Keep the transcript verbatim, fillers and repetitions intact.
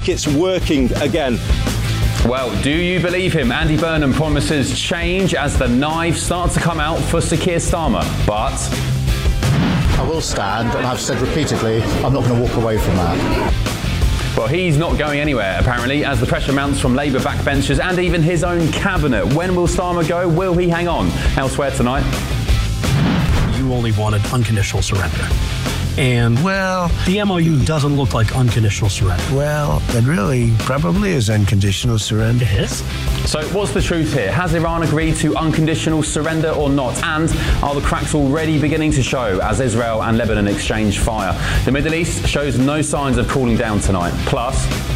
like it's working again. Well, do you believe him? Andy Burnham promises change as the knives start to come out for Sir Keir Starmer. But I will stand, and I've said repeatedly, I'm not going to walk away from that. Well, he's not going anywhere, apparently, as the pressure mounts from Labour backbenchers and even his own cabinet. When will Starmer go? Will he hang on? Elsewhere tonight. You only wanted unconditional surrender. And, well, the M O U doesn't look like unconditional surrender. Well, it really probably is unconditional surrender. It is? So what's the truth here? Has Iran agreed to unconditional surrender or not? And are the cracks already beginning to show as Israel and Lebanon exchange fire? The Middle East shows no signs of cooling down tonight. Plus,